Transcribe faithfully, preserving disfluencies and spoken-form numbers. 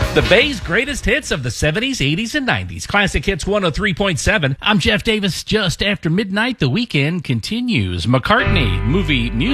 The Bay's greatest hits of the seventies, eighties, and nineties. Classic Hits one oh three point seven. I'm Jeff Davis. Just after midnight, the weekend continues. McCartney, movie music.